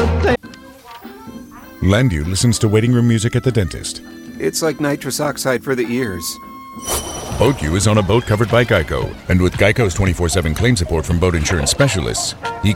Landu listens to waiting room music at the dentist. It's like nitrous oxide for the ears. BoatU is on a boat covered by Geico, and with Geico's 24/7 claim support from boat insurance specialists, he